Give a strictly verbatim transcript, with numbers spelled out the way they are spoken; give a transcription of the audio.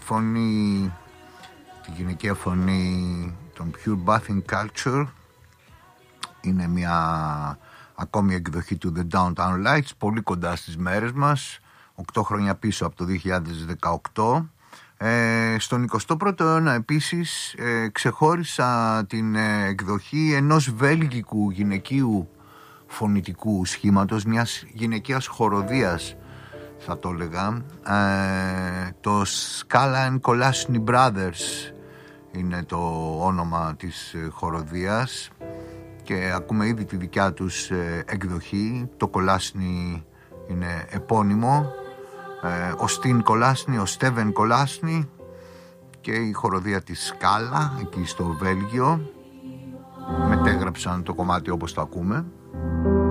φωνή, τη γυναικεία φωνή των Pure Bathing Culture. Είναι μια ακόμη εκδοχή του The Downtown Lights, πολύ κοντά στις μέρες μας, οκτώ χρόνια πίσω από το δύο χιλιάδες δεκαοκτώ. Ε, στον εικοστό πρώτο αιώνα επίσης ε, ξεχώρισα την ε, εκδοχή ενός βέλγικου γυναικείου φωνητικού σχήματος, μιας γυναικείας χοροδίας θα το έλεγα. Ε, το Scala and Kolasny Brothers είναι το όνομα της ε, χοροδίας και ακούμε ήδη τη δικιά τους ε, εκδοχή. Το Kolasny είναι επώνυμο, ε, ο Στιν Kolasny, ο Στέβεν Kolasny, και η χοροδία της Σκάλα εκεί στο Βέλγιο μετέγραψαν το κομμάτι όπως το ακούμε.